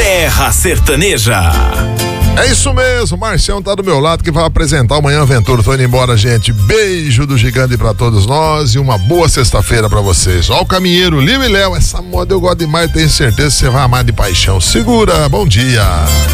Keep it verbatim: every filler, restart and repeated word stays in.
Terra Sertaneja. É isso mesmo, Marcião tá do meu lado que vai apresentar o Manhã Aventura. Tô indo embora, gente. Beijo do gigante pra todos nós e uma boa sexta-feira pra vocês. Ó o caminheiro Lio e Léo, essa moda eu gosto demais, tenho certeza que você vai amar de paixão. Segura, bom dia.